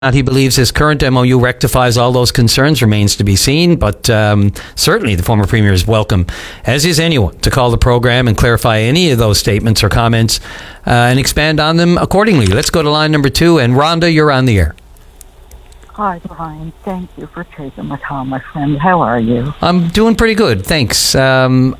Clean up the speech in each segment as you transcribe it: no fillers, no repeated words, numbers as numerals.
not he believes his current MOU rectifies all those concerns remains to be seen, but certainly the former Premier is welcome, as is anyone, to call the program and clarify any of those statements or comments and expand on them accordingly. Let's go to line number 2, and Rhonda, you're on the air. Hi, Brian. Thank you for taking my call, my friend. How are you? I'm doing pretty good, thanks. You're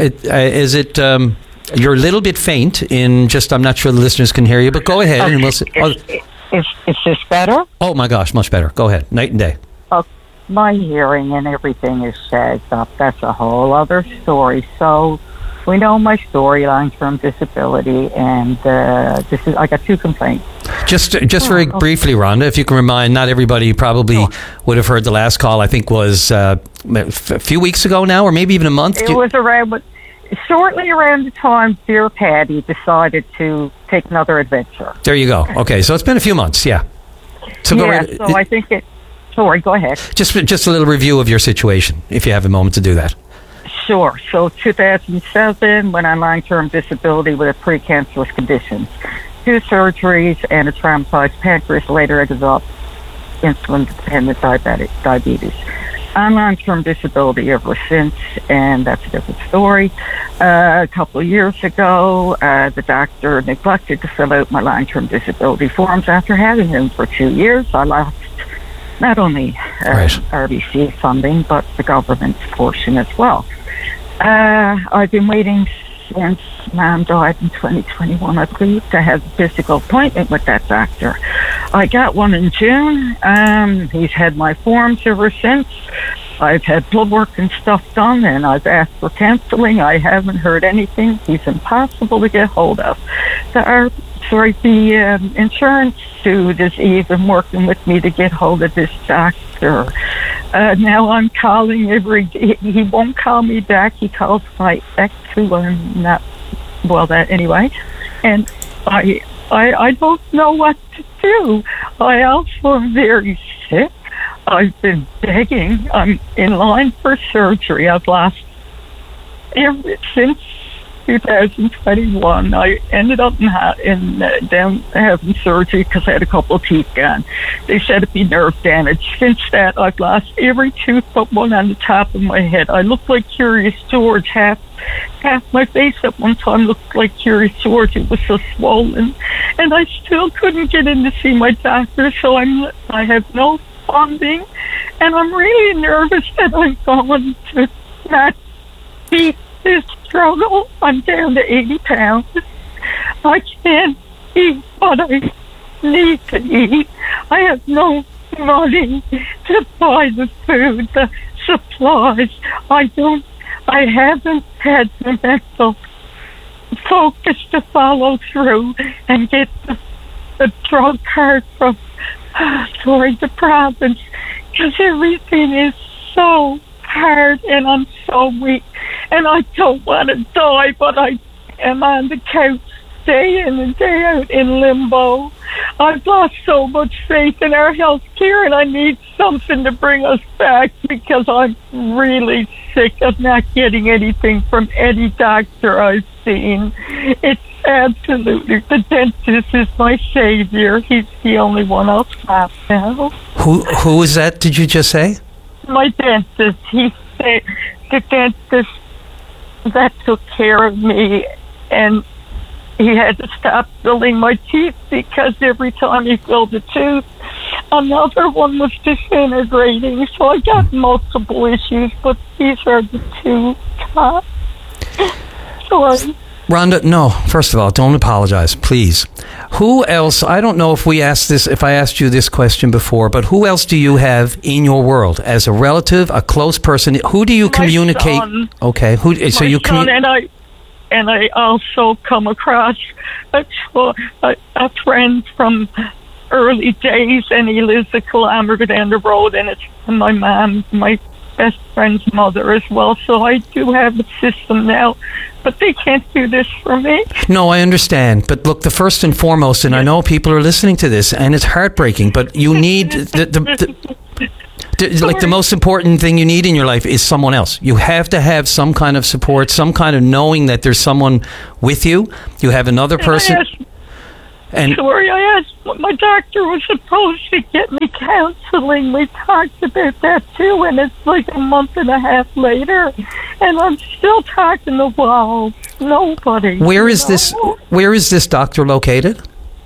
a little bit faint I'm not sure the listeners can hear you, but go ahead and we'll see. Is this better? Oh my gosh, much better. Go ahead. Night and day. My hearing and everything is shagged up. That's a whole other story. So we know my story, long-term disability, and I got 2 complaints. Just very briefly, Rhonda, if you can remind, not everybody probably would have heard the last call, I think was a few weeks ago now, or maybe even a month. It was shortly around the time dear Patty decided to take another adventure. There you go. Okay, so it's been a few months, yeah. I think it... Sorry, go ahead. Just a little review of your situation, if you have a moment to do that. Sure. So 2007, went on long-term disability with a precancerous condition. 2 surgeries and a traumatized pancreas. Later I developed insulin-dependent diabetes. I'm long-term disability ever since, and that's a different story. A couple of years ago, the doctor neglected to fill out my long-term disability forms. After having them for 2 years, I lost not only RBC funding, but the government's portion as well. I've been waiting since Mom died in 2021, I believe, to have a physical appointment with that doctor. I got one in June. He's had my forms ever since. I've had blood work and stuff done, and I've asked for counseling. I haven't heard anything. He's impossible to get hold of. The insurance dude is even working with me to get hold of this doctor. Now I'm calling he won't call me back. He calls my ex, who I'm not, anyway. And I don't know what to do. I also am very sick. I've been begging. I'm in line for surgery. I've lost since 2021. I ended up down having surgery because I had a couple of teeth gone. They said it'd be nerve damage. Since that, I've lost every tooth but one on the top of my head. I look like Curious George. Half my face at one time looked like Curious George. It was so swollen, and I still couldn't get in to see my doctor. So I have no funding, and I'm really nervous that I'm going to not beat this struggle. I'm down to 80 pounds. I can't eat what I need to eat. I have no money to buy the food, the supplies. I haven't had the mental focus to follow through and get the drug card from the province, because everything is so hard and I'm so weak and I don't want to die, but I am on the couch day in and day out in limbo. I've lost so much faith in our health care, and I need something to bring us back, because I'm really sick of not getting anything from any doctor I've seen. It's absolutely, the dentist is my savior. He's the only one I'll stop now. Who is that, did you just say? My dentist. He's the dentist that took care of me, and he had to stop filling my teeth because every time he filled a tooth, another one was disintegrating. So I got multiple issues, but these are the 2 top. Sorry. Rhonda, no, first of all, don't apologize, please. Who else, I don't know if I asked you this question before, but who else do you have in your world as a relative, a close person? Who do you communicate? Son. Okay, and I also come across a friend from early days, and he lives a kilometer down the road, and it's my mom, my best friend's mother as well. So I do have a system now, but they can't do this for me. No, I understand. But look, the first and foremost, and I know people are listening to this, and it's heartbreaking, but you need the most important thing you need in your life is someone else. You have to have some kind of support, some kind of knowing that there's someone with you. You have another person. And sorry, I asked what my doctor was supposed to get me counseling. We talked about that too, and it's like a month and a half later, and I'm still talking to walls. Nobody. Where is this doctor located?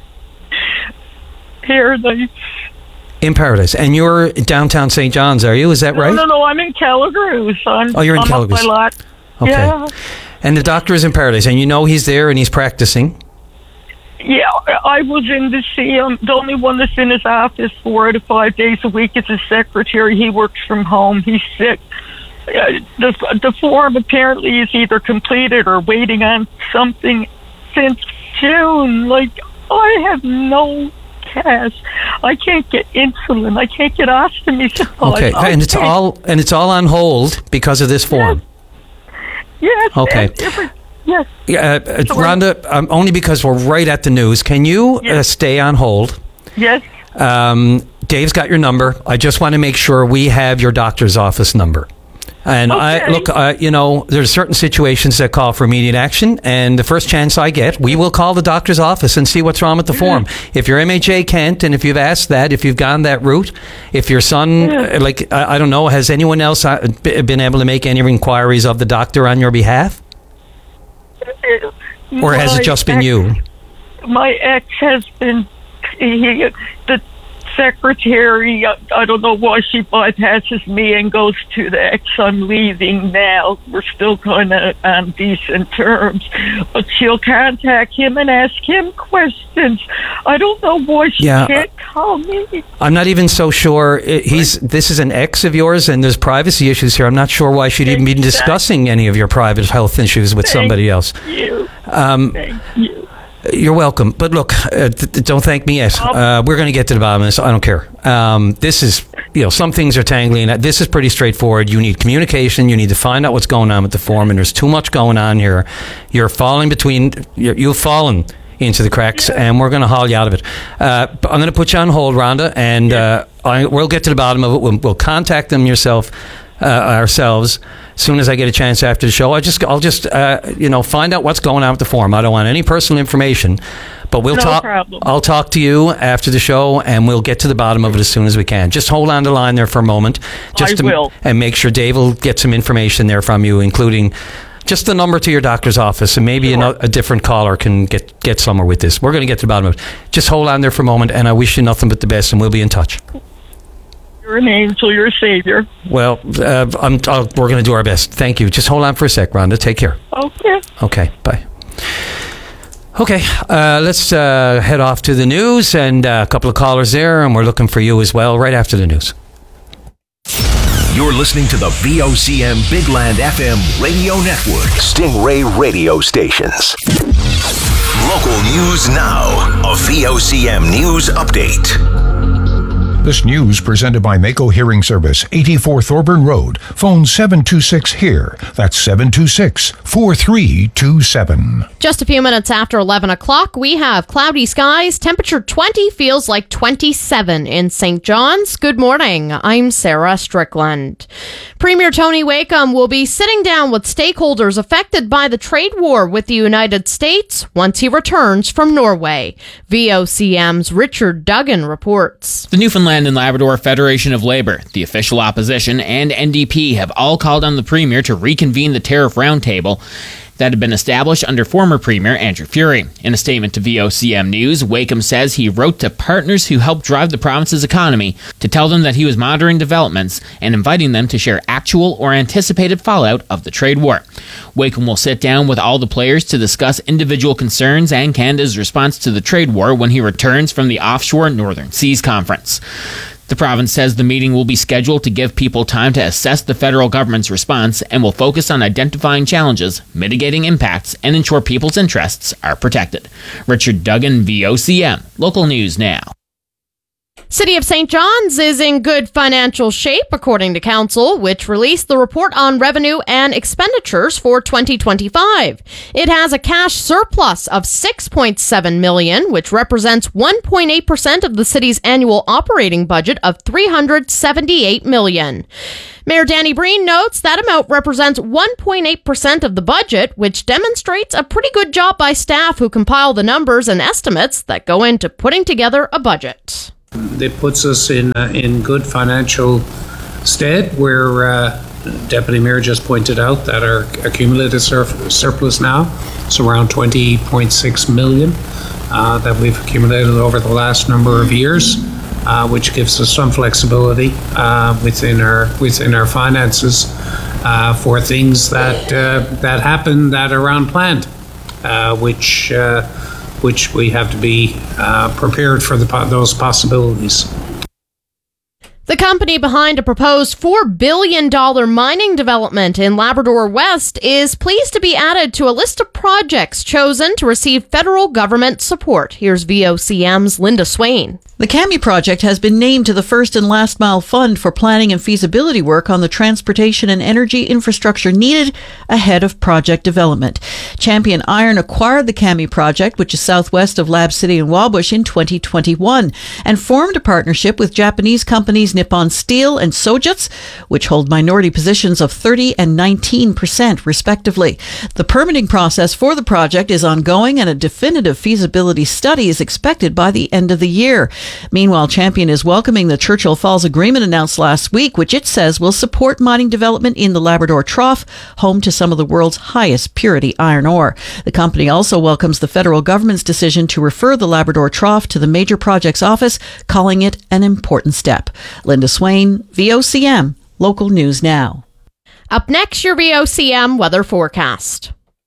Here, in Paradise. And you're downtown St. John's, are you? Is that right? No, I'm in Calgary. You're in Calgary. Okay. Yeah. And the doctor is in Paradise, and you know he's there and he's practicing? Yeah, I was in to see him. The only one that's in his office 4 to 5 days a week is his secretary. He works from home. He's sick. The form apparently is either completed or waiting on something since June. Like, I have no cash. I can't get insulin. I can't get ostomy supplies. Okay, and it's all on hold because of this form. Yes. Okay. Yes. Rhonda, only because we're right at the news. Can you stay on hold? Yes. Dave's got your number. I just want to make sure we have your doctor's office number. And okay. There's certain situations that call for immediate action, and the first chance I get, we will call the doctor's office and see what's wrong with the form. If your MHA can't, and if you've asked that, if you've gone that route, if your son, I don't know, has anyone else been able to make any inquiries of the doctor on your behalf? Or has it just been you? My ex has been, the secretary, I don't know why she bypasses me and goes to the ex. I'm leaving now. We're still kind of on decent terms. But she'll contact him and ask him questions. I don't know why she can't call me. I'm not even so sure. This is an ex of yours, and there's privacy issues here. I'm not sure why she'd even be discussing any of your private health issues with somebody else. Thank you. You're welcome. But look, don't thank me yet. We're going to get to the bottom of this. I don't care. This is, some things are tangling. This is pretty straightforward. You need communication. You need to find out what's going on with the form, and there's too much going on here. You've fallen into the cracks, and we're going to haul you out of it. I'm going to put you on hold, Rhonda, and we'll get to the bottom of it. We'll contact them ourselves as soon as I get a chance after the show. I'll just find out what's going on with the form. I don't want any personal information, but we'll talk. I'll talk to you after the show, and we'll get to the bottom of it as soon as we can. Just hold on the line there for a moment, and make sure Dave will get some information there from you, including just the number to your doctor's office, and maybe a different caller can get somewhere with this. We're going to get to the bottom of it. Just hold on there for a moment, and I wish you nothing but the best, and we'll be in touch. You're an angel. You're a savior. Well, we're going to do our best. Thank you. Just hold on for a sec, Rhonda. Take care. Okay. Okay. Bye. Okay. Let's head off to the news, and a couple of callers there, and we're looking for you as well right after the news. You're listening to the VOCM Big Land FM radio network. Stingray radio stations. Local news now. A VOCM news update. This news presented by Mako Hearing Service, 84 Thorburn Road. Phone 726-HEAR. That's 726-4327. Just a few minutes after 11 o'clock, we have cloudy skies. Temperature 20, feels like 27 in St. John's. Good morning. I'm Sarah Strickland. Premier Tony Wakeham will be sitting down with stakeholders affected by the trade war with the United States once he returns from Norway. VOCM's Richard Duggan reports. The Newfoundland and Labrador Federation of Labour, the official opposition, and NDP have all called on the Premier to reconvene the tariff roundtable that had been established under former Premier Andrew Furey. In a statement to VOCM News, Wakeham says he wrote to partners who helped drive the province's economy to tell them that he was monitoring developments and inviting them to share actual or anticipated fallout of the trade war. Wakeham will sit down with all the players to discuss individual concerns and Canada's response to the trade war when he returns from the Offshore Northern Seas Conference. The province says the meeting will be scheduled to give people time to assess the federal government's response and will focus on identifying challenges, mitigating impacts, and ensure people's interests are protected. Richard Duggan, VOCM, Local News Now. City of St. John's is in good financial shape, according to Council, which released the report on revenue and expenditures for 2025. It has a cash surplus of $6.7 million, which represents 1.8% of the city's annual operating budget of $378 million. Mayor Danny Breen notes that amount represents 1.8% of the budget, which demonstrates a pretty good job by staff who compile the numbers and estimates that go into putting together a budget. It puts us in good financial stead, where Deputy Mayor just pointed out that our accumulated surplus now is around $20.6 million that we've accumulated over the last number of years. Which gives us some flexibility within our finances for things that happen that are unplanned, which we have to be prepared for those possibilities. The company behind a proposed $4 billion mining development in Labrador West is pleased to be added to a list of projects chosen to receive federal government support. Here's VOCM's Linda Swain. The Kami project has been named to the First and Last Mile Fund for planning and feasibility work on the transportation and energy infrastructure needed ahead of project development. Champion Iron acquired the Kami project, which is southwest of Lab City and Wabush, in 2021 and formed a partnership with Japanese companies Nippon Steel and Sojitz, which hold minority positions of 30 and 19% respectively. The permitting process for the project is ongoing and a definitive feasibility study is expected by the end of the year. Meanwhile, Champion is welcoming the Churchill Falls Agreement announced last week, which it says will support mining development in the Labrador Trough, home to some of the world's highest purity iron ore. The company also welcomes the federal government's decision to refer the Labrador Trough to the Major Projects Office, calling it an important step. Linda Swain, VOCM, Local News Now. Up next, your VOCM weather forecast.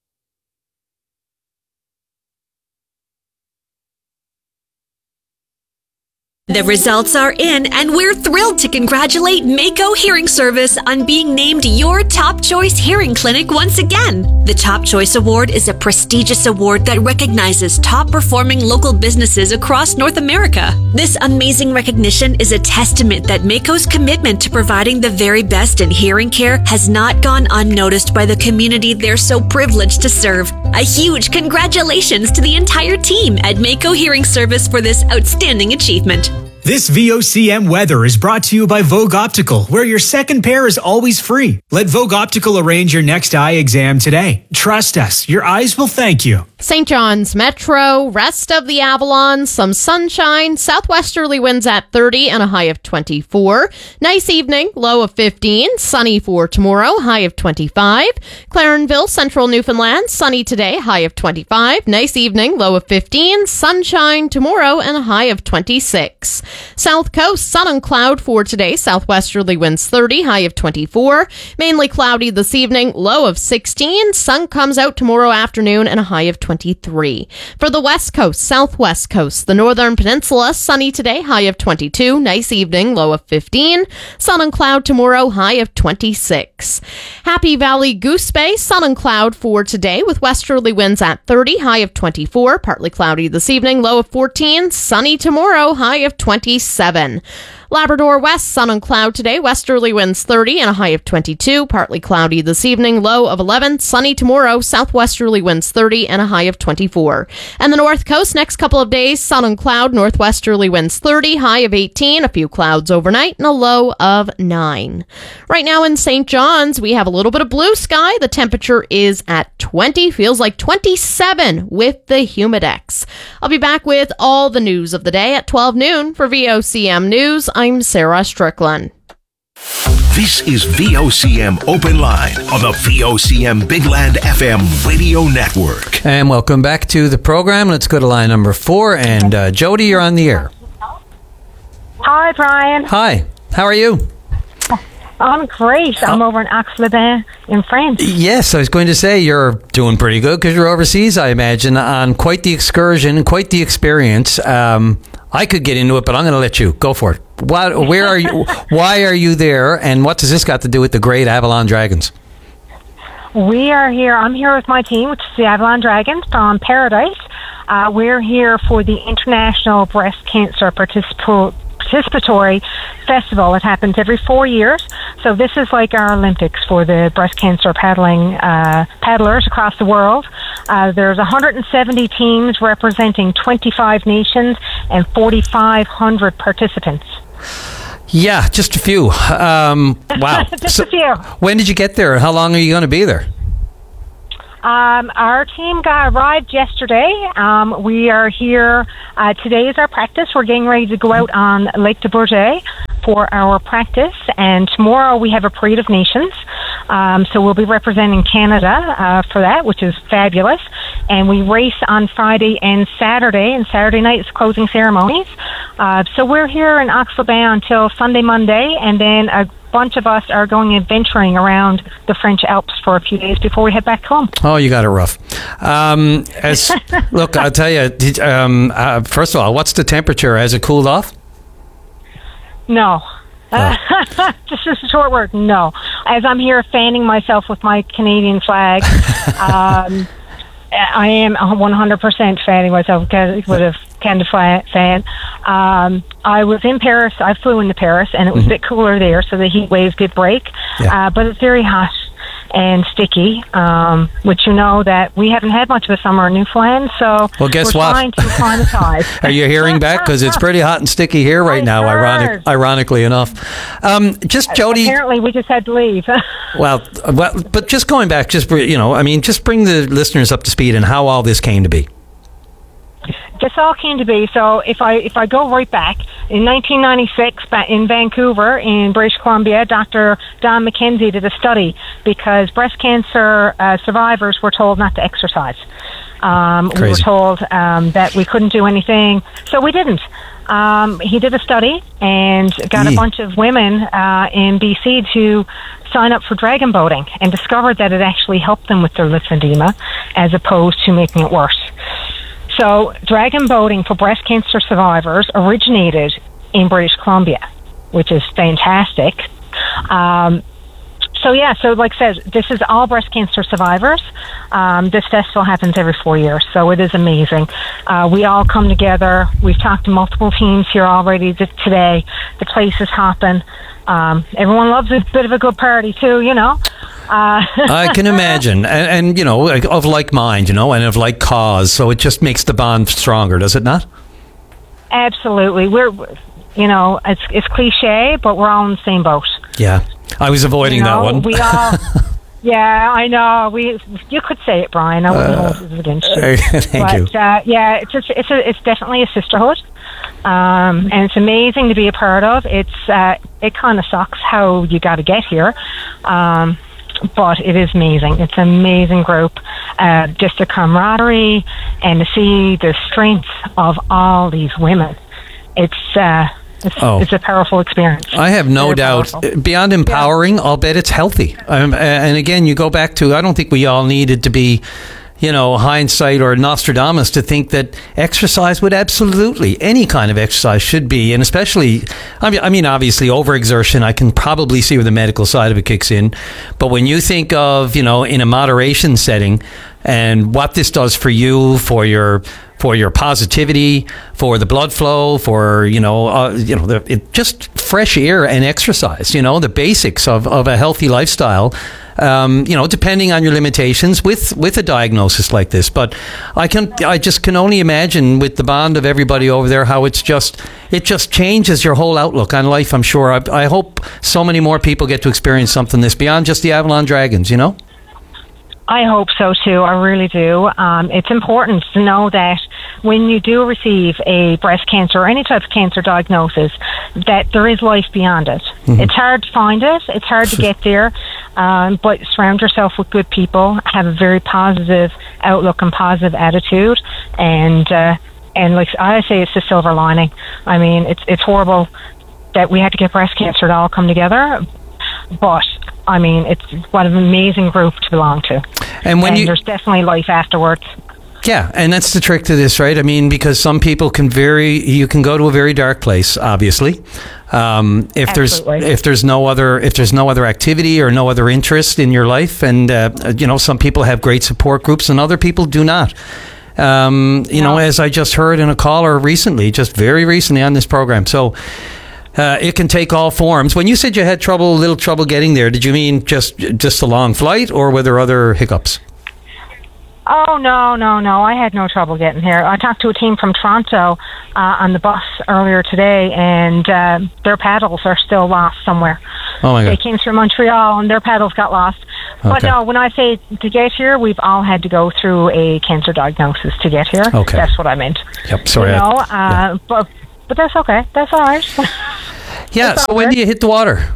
The results are in, and we're thrilled to congratulate Mako Hearing Service on being named your Top Choice Hearing Clinic once again. The Top Choice Award is a prestigious award that recognizes top-performing local businesses across North America. This amazing recognition is a testament that Mako's commitment to providing the very best in hearing care has not gone unnoticed by the community they're so privileged to serve. A huge congratulations to the entire team at Mako Hearing Service for this outstanding achievement. This VOCM weather is brought to you by Vogue Optical, where your second pair is always free. Let Vogue Optical arrange your next eye exam today. Trust us, your eyes will thank you. St. John's Metro, rest of the Avalon, some sunshine, southwesterly winds at 30 and a high of 24. Nice evening, low of 15, sunny for tomorrow, high of 25. Clarenville, central Newfoundland, sunny today, high of 25. Nice evening, low of 15, sunshine tomorrow and a high of 26. South Coast, sun and cloud for today, southwesterly winds 30, high of 24. Mainly cloudy this evening, low of 16. Sun comes out tomorrow afternoon and a high of 23. For the West Coast, Southwest Coast, the Northern Peninsula, sunny today, high of 22. Nice evening, low of 15. Sun and cloud tomorrow, high of 26. Happy Valley, Goose Bay, sun and cloud for today with westerly winds at 30, high of 24. Partly cloudy this evening, low of 14. Sunny tomorrow, high of 27. Labrador West, sun and cloud today, westerly winds 30 and a high of 22. Partly cloudy this evening, low of 11. Sunny tomorrow, southwesterly winds 30 and a high of 24. And the North Coast, next couple of days, sun and cloud, northwesterly winds 30, high of 18. A few clouds overnight and a low of 9. Right now in St. John's, we have a little bit of blue sky. The temperature is at 20, feels like 27 with the Humidex. I'll be back with all the news of the day at 12 noon for VOCM News. I'm Sarah Strickland. This is VOCM Open Line on the VOCM Big Land FM radio network. And welcome back to the program. Let's go to line number 4. And Jody, you're on the air. Hi, Brian. Hi. How are you? I'm great. I'm over in Aix-les-Bains in France. Yes, I was going to say you're doing pretty good because you're overseas, I imagine, on quite the excursion, quite the experience. I could get into it, but I'm going to let you go for it. Where are you? Why are you there? And what does this got to do with the great Avalon Dragons? We are here. I'm here with my team, which is the Avalon Dragons from Paradise. We're here for the International Breast Cancer participatory festival. It happens every 4 years. So this is like our Olympics for the breast cancer paddlers across the world. There's 170 teams representing 25 nations and 4,500 participants. Yeah, just a few. Wow. Just a few. When did you get there? How long are you going to be there? Our team arrived yesterday. We are here. Today is our practice. We're getting ready to go out on Lake de Bourget for our practice, and tomorrow we have a Parade of Nations. So we'll be representing Canada for that, which is fabulous. And we race on Friday and Saturday night is closing ceremonies. So we're here in Aix-les-Bains until Sunday, Monday, and then a bunch of us are going adventuring around the French Alps for a few days before we head back home. Oh, you got it rough. Look, I'll tell you, first of all, what's the temperature? Has it cooled off? No. Just a short word, no. As I'm here fanning myself with my Canadian flag, I am 100% fanning myself with a Canada fan. I was in Paris. I flew into Paris, and it was a bit cooler there, so the heat waves did break. Yeah. But it's very hot and sticky, which you know that we haven't had much of a summer in Newfoundland, so well, guess we're what? trying to acclimatize. Are you hearing back? Because it's pretty hot and sticky here right now, ironically enough. Jody... Apparently, we just had to leave. well, but just going back, just bring the listeners up to speed on how all this came to be. This all came to be. So if I go right back, in 1996 in Vancouver in British Columbia, Dr. Don McKenzie did a study because breast cancer survivors were told not to exercise. We were told that we couldn't do anything, so we didn't. He did a study and got a bunch of women in BC to sign up for dragon boating, and discovered that it actually helped them with their lymphedema as opposed to making it worse. So dragon boating for breast cancer survivors originated in British Columbia, which is fantastic. So like I said, this is all breast cancer survivors. This festival happens every 4 years, so it is amazing. We all come together. We've talked to multiple teams here already today. The place is hopping. Everyone loves a bit of a good party too, you know. I can imagine, and of like mind, and of like cause, so it just makes the bond stronger, does it not? Absolutely. We're, it's cliche, but we're all in the same boat. Yeah, I was avoiding that one. We all, yeah, I know. You could say it, Brian. I wouldn't hold it against you. Thank you. Yeah, it's definitely a sisterhood, and it's amazing to be a part of. It kind of sucks how you got to get here. But it is amazing. It's an amazing group. Just the camaraderie and to see the strength of all these women. It's a powerful experience. I have no doubt. Powerful. Beyond empowering, I'll bet it's healthy. And again, you go back to, I don't think we all needed to be, hindsight or Nostradamus to think that exercise would absolutely, any kind of exercise should be, and especially, obviously overexertion, I can probably see where the medical side of it kicks in. But when you think of, in a moderation setting and what this does for you, for your positivity, for the blood flow, for just fresh air and exercise, the basics of a healthy lifestyle, depending on your limitations with a diagnosis like this. But I just can only imagine with the bond of everybody over there how it just changes your whole outlook on life. I'm sure. I hope so many more people get to experience something this beyond just the Avalon Dragons. I hope so too. I really do. It's important to know that when you do receive a breast cancer or any type of cancer diagnosis, that there is life beyond it. Mm-hmm. It's hard to find it. It's hard to get there. But surround yourself with good people. Have a very positive outlook and positive attitude. And like I say, it's the silver lining. I mean, it's horrible that we had to get breast cancer to all come together, but I mean, it's what an amazing group to belong to. And there's definitely life afterwards. Yeah, and that's the trick to this, right? I mean, because some people you can go to a very dark place, obviously. If there's no other activity or no other interest in your life, and some people have great support groups and other people do not. You know, as I just heard in a caller recently, just very recently on this program. So it can take all forms. When you said you had little trouble getting there, did you mean just a long flight, or were there other hiccups? Oh, no. I had no trouble getting here. I talked to a team from Toronto on the bus earlier today, and their paddles are still lost somewhere. Oh, my God. They came through Montreal, and their paddles got lost. Okay. But no, when I say to get here, we've all had to go through a cancer diagnosis to get here. Okay. That's what I meant. Yep, sorry. But that's okay. That's all right. Yeah, so when do you hit the water?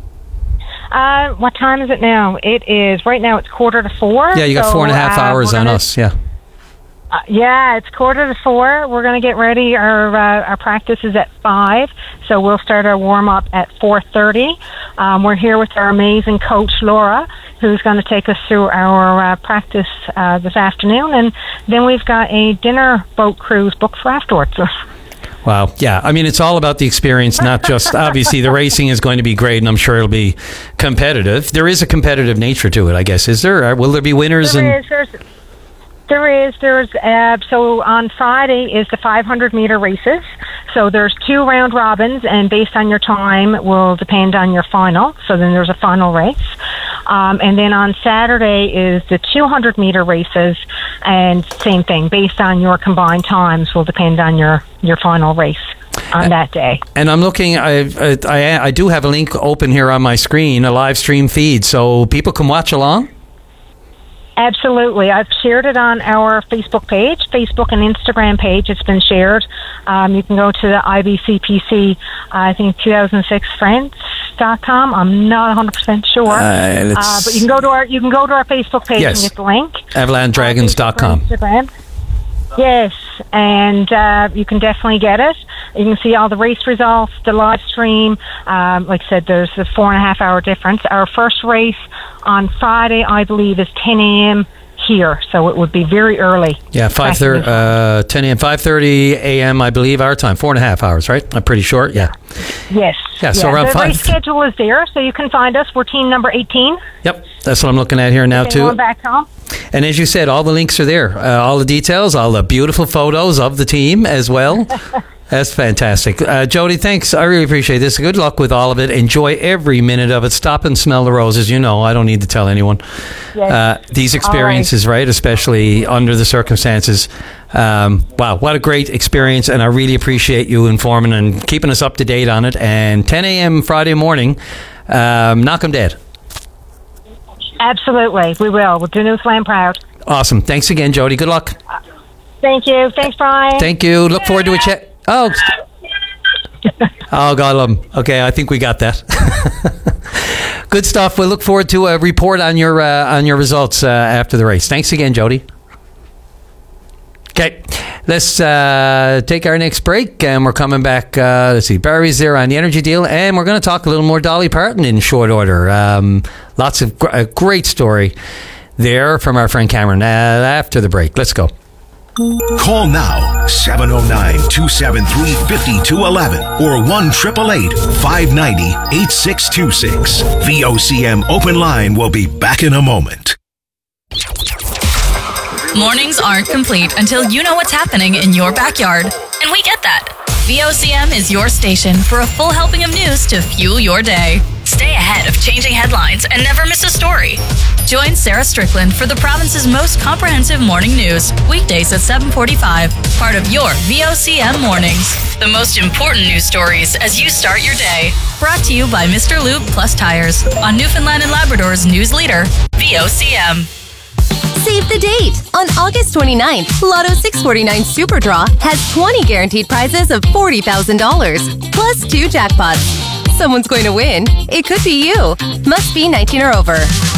What time is it now? It is, right now it's 3:45. Yeah, you got 4.5 hours on us, yeah. Yeah, it's 3:45. We're going to get ready. Our practice is at 5, so we'll start our warm-up at 4:30. We're here with our amazing coach, Laura, who's going to take us through our practice this afternoon, and then we've got a dinner boat cruise booked for afterwards. Wow. Yeah. I mean, it's all about the experience, not just, obviously, the racing is going to be great, and I'm sure it'll be competitive. There is a competitive nature to it, I guess. Is there? Will there be winners? There is. So on Friday is the 500-meter races. So there's 2 round robins, and based on your time will depend on your final. So then there's a final race. And then on Saturday is the 200-meter races, and same thing, based on your combined times will depend on your final race on that day. And I'm looking, I do have a link open here on my screen, a live stream feed, so people can watch along? Absolutely. I've shared it on our Facebook and Instagram page. It's been shared. You can go to the IBCPC, I think 2006 friends.com. I'm not 100% sure. But you can go to our Facebook page and get the link. AvalonDragons.com. Instagram. Yes, and you can definitely get it. You can see all the race results, the live stream. Like I said, there's a 4.5 hour difference. Our first race on Friday, I believe, is 10 a.m. here, so it would be very early. Yeah, 10 a.m., 5:30 a.m., I believe, our time. 4.5 hours, right? I'm pretty short, yeah. Yes. Yeah, so around 5. The race schedule is there, so you can find us. We're team number 18. Yep, that's what I'm looking at here now, too. Going back home. And as you said, all the links are there. All the details, all the beautiful photos of the team as well. That's fantastic. Jody, thanks. I really appreciate this. Good luck with all of it. Enjoy every minute of it. Stop and smell the roses. You know, I don't need to tell anyone. Yes. These experiences, right, especially under the circumstances. Wow, what a great experience. And I really appreciate you informing and keeping us up to date on it. And 10 a.m. Friday morning, knock 'em dead. Absolutely. We will. We'll do Newfoundland proud. Awesome. Thanks again, Jody. Good luck. Thank you. Thanks, Brian. Thank you. Look forward to a chat. Oh, God. Okay, I think we got that. Good stuff. We'll look forward to a report on your results after the race. Thanks again, Jody. Okay, let's take our next break, and we're coming back. Let's see, Barry's there on the energy deal, and we're going to talk a little more Dolly Parton in short order. Lots of a great story there from our friend Cameron after the break. Let's go. Call now, 709-273-5211 or 1-888-590-8626. VOCM Open Line will be back in a moment. Mornings aren't complete until you know what's happening in your backyard. And we get that. VOCM is your station for a full helping of news to fuel your day. Stay ahead of changing headlines and never miss a story. Join Sarah Strickland for the province's most comprehensive morning news, weekdays at 7:45, part of your VOCM Mornings. The most important news stories as you start your day. Brought to you by Mr. Lube Plus Tires on Newfoundland and Labrador's news leader, VOCM. Save the date! On August 29th, Lotto 649 Super Draw has 20 guaranteed prizes of $40,000, plus 2 jackpots. Someone's going to win. It could be you. Must be 19 or over.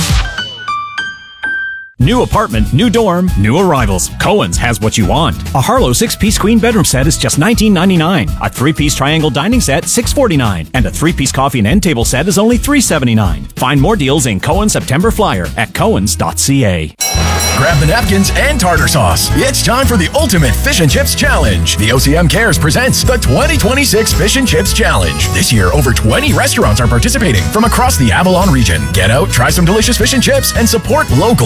New apartment, new dorm, new arrivals. Cohen's has what you want. A Harlow 6-piece queen bedroom set is just $19.99. A 3-piece triangle dining set, $6.49. And a 3-piece coffee and end table set is only $3.79. Find more deals in Cohen's September Flyer at cohens.ca. Grab the napkins and tartar sauce. It's time for the Ultimate Fish and Chips Challenge. The OCM Cares presents the 2026 Fish and Chips Challenge. This year, over 20 restaurants are participating from across the Avalon region. Get out, try some delicious fish and chips, and support local. Then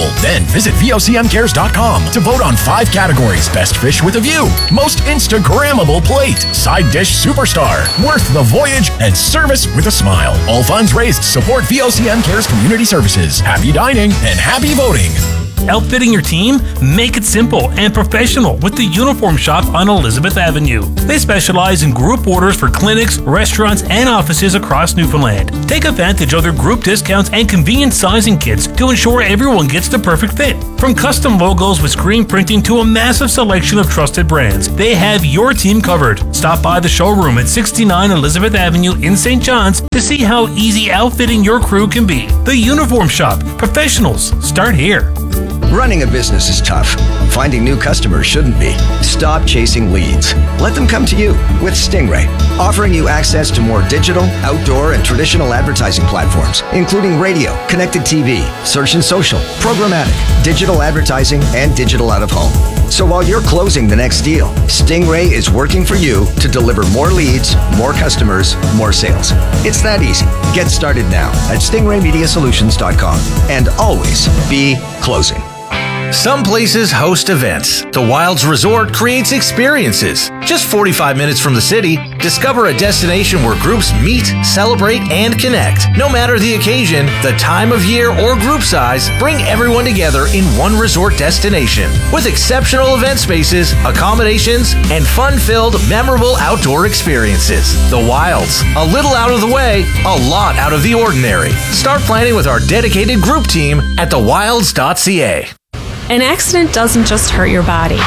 Visit VOCMcares.com to vote on 5 categories. Best fish with a view, most Instagrammable plate, side dish superstar, worth the voyage, and service with a smile. All funds raised support VOCM Cares Community Services. Happy dining and happy voting. Outfitting your team? Make it simple and professional with the Uniform Shop on Elizabeth Avenue. They specialize in group orders for clinics, restaurants, and offices across Newfoundland. Take advantage of their group discounts and convenient sizing kits to ensure everyone gets the perfect fit. From custom logos with screen printing to a massive selection of trusted brands, they have your team covered. Stop by the showroom at 69 Elizabeth Avenue in St. John's to see how easy outfitting your crew can be. The Uniform Shop. Professionals start here. Running a business is tough. Finding new customers shouldn't be. Stop chasing leads. Let them come to you with Stingray, offering you access to more digital, outdoor, and traditional advertising platforms, including radio, connected TV, search and social, programmatic, digital advertising, and digital out of home. So while you're closing the next deal, Stingray is working for you to deliver more leads, more customers, more sales. It's that easy. Get started now at stingraymediasolutions.com and always be closing. Some places host events. The Wilds Resort creates experiences. Just 45 minutes from the city, discover a destination where groups meet, celebrate, and connect. No matter the occasion, the time of year, or group size, bring everyone together in one resort destination. With exceptional event spaces, accommodations, and fun-filled, memorable outdoor experiences. The Wilds. A little out of the way, a lot out of the ordinary. Start planning with our dedicated group team at thewilds.ca. An accident doesn't just hurt your body.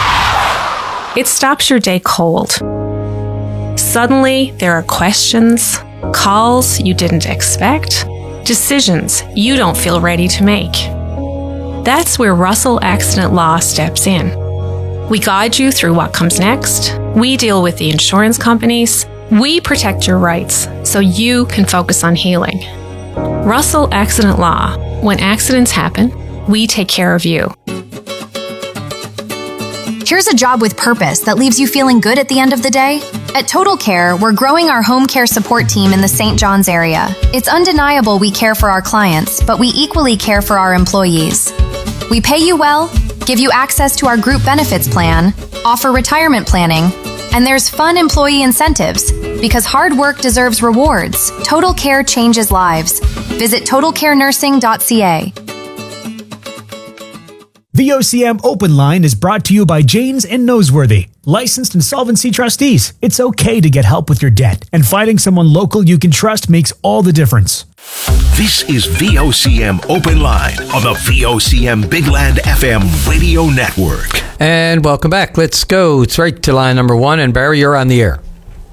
It stops your day cold. Suddenly, there are questions, calls you didn't expect, decisions you don't feel ready to make. That's where Russell Accident Law steps in. We guide you through what comes next. We deal with the insurance companies. We protect your rights so you can focus on healing. Russell Accident Law. When accidents happen, we take care of you. Here's a job with purpose that leaves you feeling good at the end of the day. At Total Care, we're growing our home care support team in the St. John's area. It's undeniable we care for our clients, but we equally care for our employees. We pay you well, give you access to our group benefits plan, offer retirement planning, and there's fun employee incentives. Because hard work deserves rewards. Total Care changes lives. Visit totalcarenursing.ca. VOCM Open Line is brought to you by Janes and Noseworthy, licensed insolvency trustees. It's okay to get help with your debt, and finding someone local you can trust makes all the difference. This is VOCM Open Line on the VOCM Big Land FM radio network. And welcome back. Let's go straight to line number 1. And Barry, you're on the air.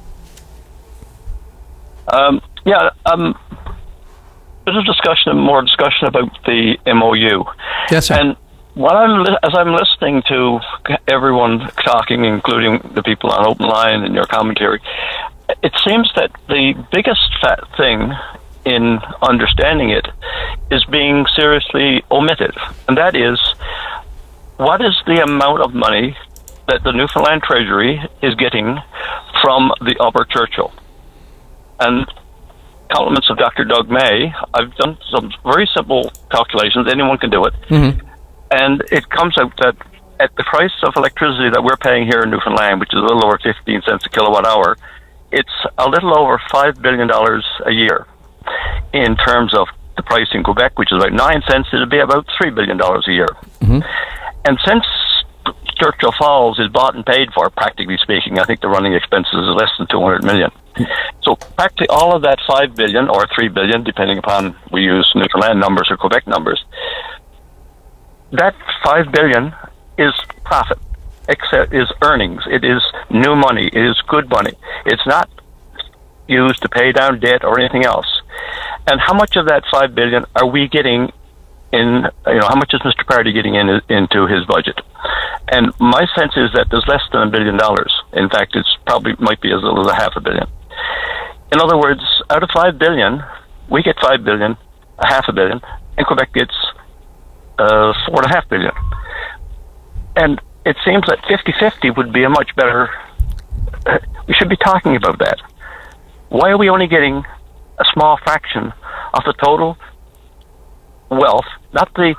There's a more discussion about the MOU. Yes, sir. And as I'm listening to everyone talking, including the people on Open Line and your commentary, it seems that the biggest thing in understanding it is being seriously omitted, and that is, what is the amount of money that the Newfoundland Treasury is getting from the Upper Churchill? And compliments of Dr. Doug May, I've done some very simple calculations, anyone can do it, and it comes out that at the price of electricity that we're paying here in Newfoundland, which is a little over 15 cents a kilowatt hour, it's a little over $5 billion a year. In terms of the price in Quebec, which is about 9 cents, it'll be about $3 billion a year. And since Churchill Falls is bought and paid for, practically speaking, I think the running expenses is less than $200 million. So practically all of that $5 billion or $3 billion, depending upon we use Newfoundland numbers or Quebec numbers, that $5 billion is profit, is earnings. It is new money. It is good money. It's not used to pay down debt or anything else. And how much of that $5 billion are we getting in? How much is Mr. Party getting into his budget? And my sense is that there's less than $1 billion. In fact, it's probably might be as little as $500 million. In other words, out of $5 billion, we get $5 billion, $500 million, and Quebec gets $4.5 billion. And it seems that 50-50 would be a much better. We should be talking about that. Why are we only getting a small fraction of the total wealth, not the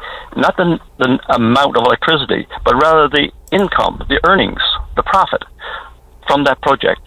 amount of electricity, but rather the income, the earnings, the profit from that project.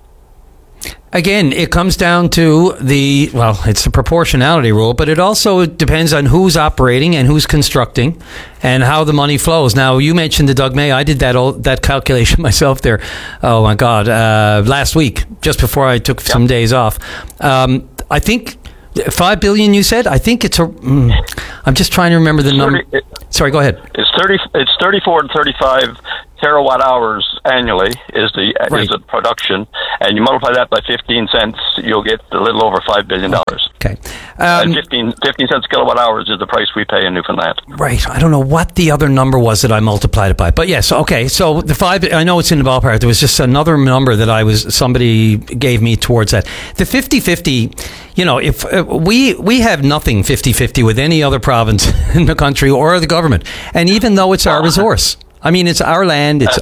Again, it comes down to it's the proportionality rule, but it also depends on who's operating and who's constructing and how the money flows. Now, you mentioned the Doug May. I did that calculation myself there. Oh, my God. Last week, just before I took some days off. I think $5 billion, you said? I think it's I'm just trying to remember the number. Sorry, go ahead. It's 34 to 35 terawatt hours annually is the production, and you multiply that by 15 cents, you'll get a little over $5 billion. Okay. And 15 cents kilowatt hours is the price we pay in Newfoundland. Right. I don't know what the other number was that I multiplied it by, but yes. Okay. So the 5, I know it's in the ballpark. There was just another number that somebody gave me towards that. The 50-50, if we have nothing 50-50 with any other province in the country or the government, and even though it's our resource. I mean, it's our land. It's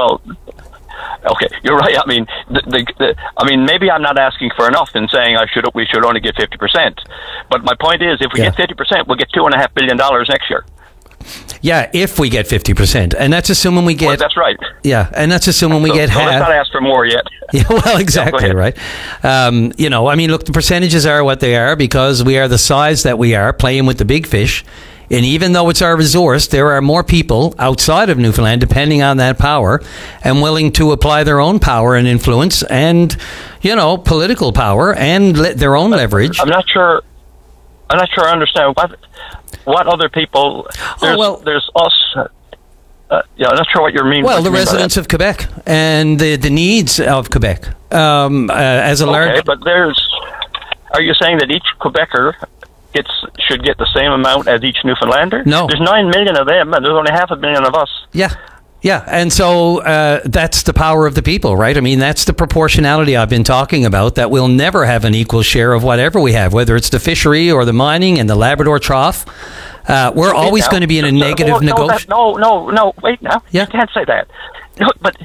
okay, you're right. I mean, maybe I'm not asking for enough in saying we should only get 50%. But my point is, if we get 50%, we'll get $2.5 billion next year. Yeah, if we get 50%, and that's assuming we get. Well, that's right. Yeah, and that's assuming we get half. Let's not ask for more yet. Yeah, well, exactly right. Look, the percentages are what they are because we are the size that we are, playing with the big fish. And even though it's our resource, there are more people outside of Newfoundland depending on that power and willing to apply their own power and influence and, political power and their own leverage. I'm not sure I understand what other people. There's us. I'm not sure what you mean. Well, the residents of Quebec and the needs of Quebec as a large. Okay, but are you saying that each Quebecer should get the same amount as each Newfoundlander? No. There's 9 million of them, and there's only 500,000 of us. Yeah, and so that's the power of the people, right? I mean, that's the proportionality I've been talking about, that we'll never have an equal share of whatever we have, whether it's the fishery or the mining and the Labrador Trough. We're always going to be in a negative negotiation. No, wait now. Yeah. You can't say that. No, but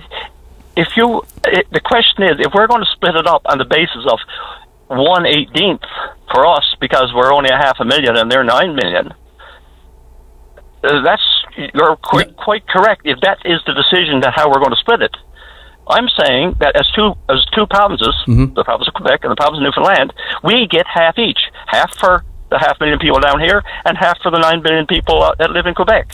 the question is, if we're going to split it up on the basis of 1/18 for us because we're only 500,000 and they're 9 million. You're quite correct if that is the decision that how we're going to split it. I'm saying that as two provinces, the province of Quebec and the province of Newfoundland, we get half each, half for the 500,000 people down here and half for the 9 billion people that live in Quebec.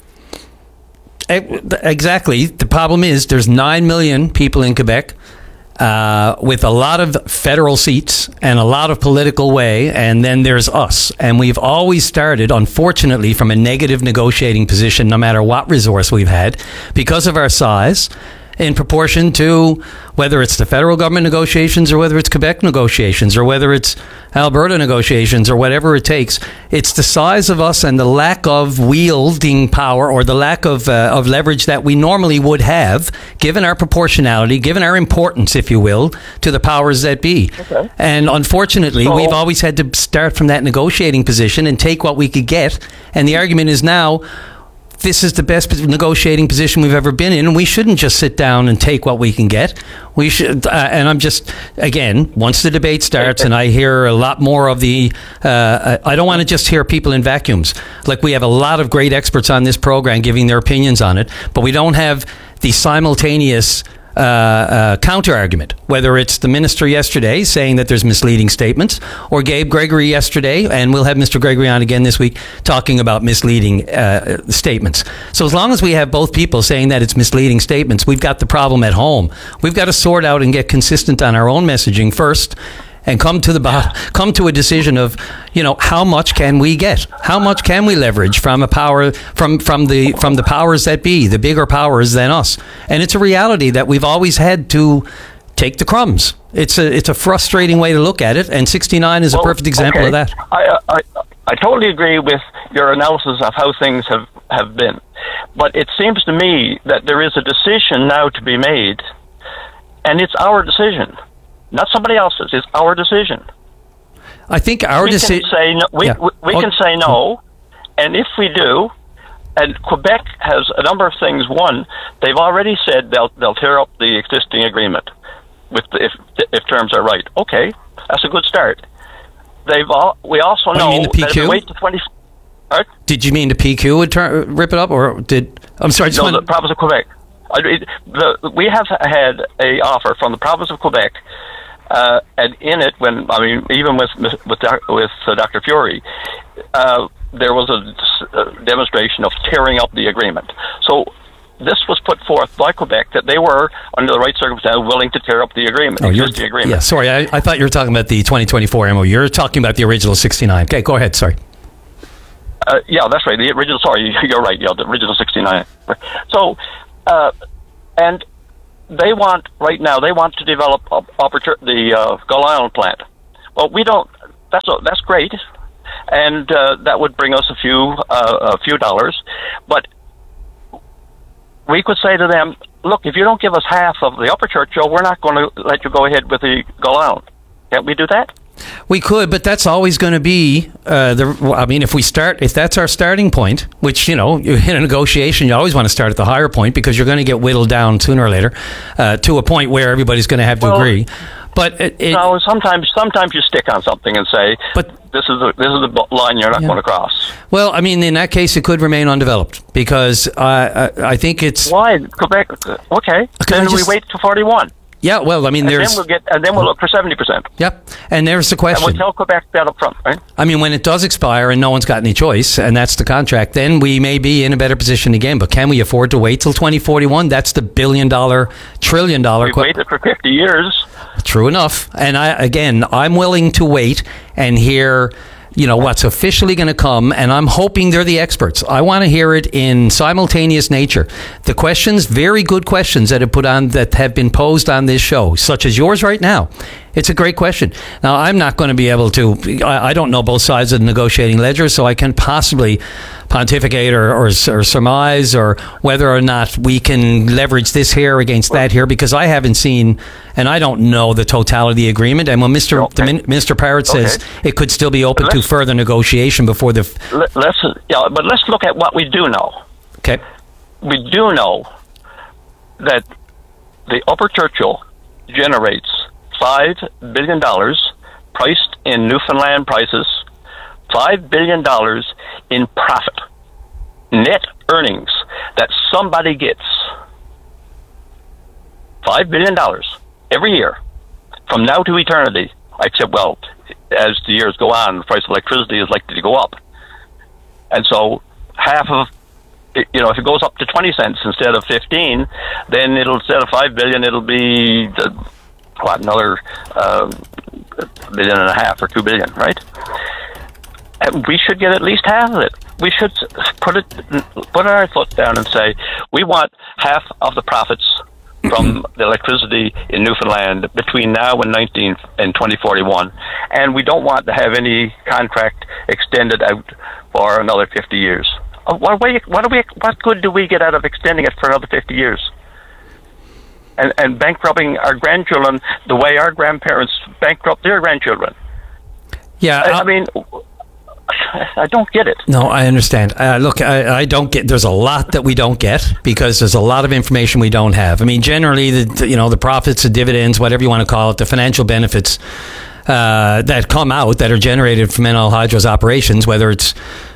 Exactly. The problem is there's 9 million people in Quebec. With a lot of federal seats and a lot of political way, and then there's us. And we've always started, unfortunately, from a negative negotiating position, no matter what resource we've had, because of our size, in proportion to whether it's the federal government negotiations or whether it's Quebec negotiations or whether it's Alberta negotiations or whatever it takes. It's the size of us and the lack of wielding power or the lack of leverage that we normally would have, given our proportionality, given our importance, if you will, to the powers that be. Okay. And unfortunately, we've always had to start from that negotiating position and take what we could get. And the argument is now, this is the best negotiating position we've ever been in, and we shouldn't just sit down and take what we can get. We should, and I'm just, again, once the debate starts and I hear a lot more of I don't want to just hear people in vacuums. Like, we have a lot of great experts on this program giving their opinions on it, but we don't have the simultaneous counter argument, whether it's the minister yesterday saying that there's misleading statements, or Gabe Gregory yesterday, and we'll have Mr. Gregory on again this week talking about misleading statements. So as long as we have both people saying that it's misleading statements, we've got the problem at home. We've got to sort out and get consistent on our own messaging first, and come to a decision of, how much can we get? How much can we leverage from a power from the powers that be, the bigger powers than us? And it's a reality that we've always had to take the crumbs. It's a frustrating way to look at it, and 69 is a perfect example of that. I totally agree with your analysis of how things have been, but it seems to me that there is a decision now to be made, and it's our decision. Not somebody else's. It's our decision. I think our decision. We can say no, and if we do, and Quebec has a number of things. One, they've already said they'll tear up the existing agreement, if terms are right. Okay, that's a good start. We also know you mean the PQ? that if we wait to Right? Did you mean the PQ would rip it up, or did... I'm sorry, No, the province of Quebec. We have had a offer from the province of Quebec, and in it, even with Dr. Fury, there was a demonstration of tearing up the agreement. So this was put forth by Quebec that they were, under the right circumstances, willing to tear up the agreement, the agreement. Yeah, sorry, I thought you were talking about the 2024 MOU. You're talking about the original 69. Okay, go ahead, sorry. Yeah, that's right. The original, sorry, you're right. Yeah, the original 69. So, and they want, right now, to develop the Gull Island plant. Well, we don't, that's great. And that would bring us a few dollars. But we could say to them, look, if you don't give us half of the Upper Churchill, we're not going to let you go ahead with the Gull Island. Can't we do that? We could, but that's always going to be if that's our starting point, which, in a negotiation, you always want to start at the higher point because you're going to get whittled down sooner or later to a point where everybody's going to have to agree. But sometimes you stick on something and say, but this is the line you're not going to cross. Well, in that case, it could remain undeveloped because I think it's... Why? Quebec, okay. Then we wait till 41. Yeah, well, there's... And then we'll look for 70%. Yep, and there's the question. And we'll tell Quebec that up front, right? When it does expire and no one's got any choice, and that's the contract, then we may be in a better position again. But can we afford to wait till 2041? That's the $1 trillion We've waited for 50 years. True enough. And I'm willing to wait and hear... what's officially going to come, and I'm hoping they're the experts. I want to hear it in simultaneous nature. The questions, very good questions that have been posed on this show, such as yours right now. It's a great question. Now, I'm not going to be able to, I don't know both sides of the negotiating ledger, so I can possibly pontificate or surmise or whether or not we can leverage this here against that here, because I haven't seen, and I don't know the totality of the agreement. And when Mr. Parrott says it could still be open to further negotiation before the... But let's look at what we do know. Okay. We do know that the Upper Churchill generates $5 billion priced in Newfoundland prices, $5 billion in profit, net earnings that somebody gets. $5 billion every year from now to eternity, except, as the years go on, the price of electricity is likely to go up. And so half of, if it goes up to 20 cents instead of 15, then instead of $5 billion, it'll be another $1.5 billion or $2 billion, right? And we should get at least half of it. We should put our foot down and say we want half of the profits from the electricity in Newfoundland between now and 2041, and we don't want to have any contract extended out for another 50 years. What good do we get out of extending it for another 50 years? And bankrupting our grandchildren the way our grandparents bankrupt their grandchildren. Yeah, I don't get it. No, I understand. Look, I don't get. There's a lot that we don't get because there's a lot of information we don't have. Generally, the profits, the dividends, whatever you want to call it, the financial benefits that come out that are generated from NL Hydro's operations, whether it's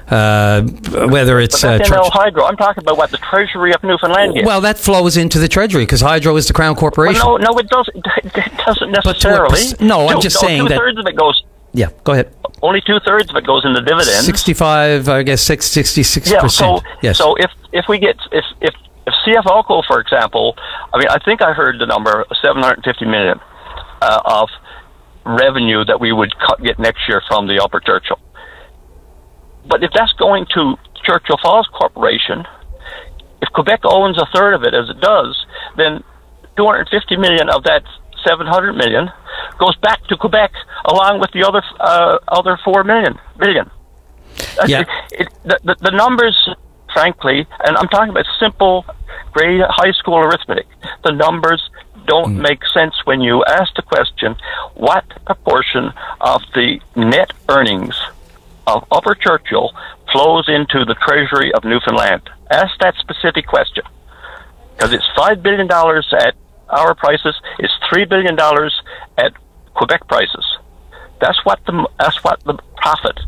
NL Hydro. I'm talking about what the Treasury of Newfoundland gets. Well, that flows into the Treasury because Hydro is the Crown Corporation. Well, no, it doesn't. It doesn't necessarily. I'm just saying that 2/3 of it goes. Yeah, go ahead. Only 2/3 of it goes into dividends. 65, I guess 66%. Yeah. So if we get if CFOCO, for example, I think I heard the number $750 million of revenue that we would get next year from the Upper Churchill. But if that's going to Churchill Falls Corporation, if Quebec owns a third of it, as it does, then $250 million of that $700 million goes back to Quebec along with the other $4 billion. Yeah. The numbers, frankly, and I'm talking about simple grade high school arithmetic, the numbers don't make sense when you ask the question, what proportion of the net earnings of Upper Churchill flows into the Treasury of Newfoundland? Ask that specific question. Because it's $5 billion at our prices, it's $3 billion at Quebec prices. That's what the profit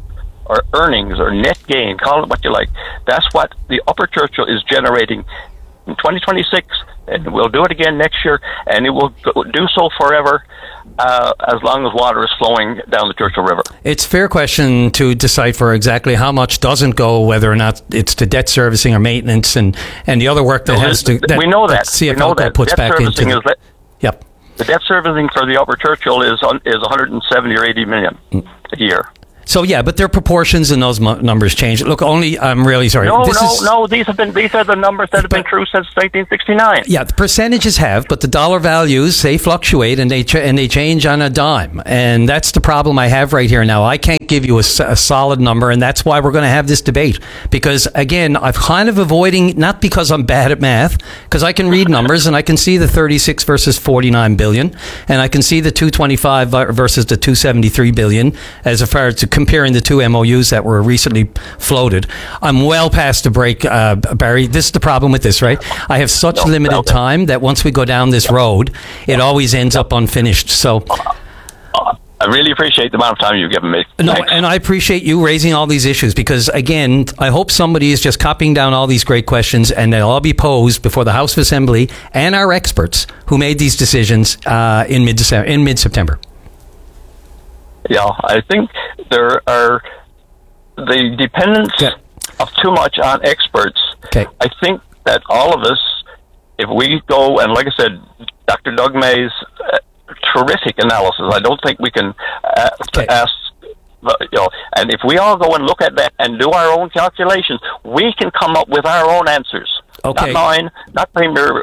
or earnings or net gain, call it what you like. That's what the Upper Churchill is generating in 2026, and we'll do it again next year, and it will do so forever as long as water is flowing down the Churchill River. It's a fair question to decipher exactly how much doesn't go, whether or not it's to debt servicing or maintenance, and the other work that has to. We know that. CFL puts debt back servicing into. Yep. The debt servicing for the Upper Churchill is 170 or 80 million a year. So yeah, but their proportions and those numbers change. Look, I'm really sorry. No. These are the numbers that have been true since 1969. Yeah, the percentages have, but the dollar values, they fluctuate and they change on a dime, and that's the problem I have right here now. I can't give you a solid number, and that's why we're going to have this debate. Because again, I'm kind of avoiding, not because I'm bad at math, because I can read numbers and I can see the 36 versus 49 billion, and I can see the 225 versus the 273 billion as far as comparing the two MOUs that were recently floated. I'm well past the break, Barry. This is the problem with this, right? I have such limited time that once we go down this road, it always ends up unfinished. So I really appreciate the amount of time you've given me. No, and I appreciate you raising all these issues, because, again, I hope somebody is just copying down all these great questions, and they'll all be posed before the House of Assembly and our experts who made these decisions in mid-September. Yeah, I think there are the dependence of too much on experts. Okay. I think that all of us, if we go, and like I said, Dr. Doug May's terrific analysis, I don't think we can ask, and if we all go and look at that and do our own calculations, we can come up with our own answers. Okay. Not mine, not Premier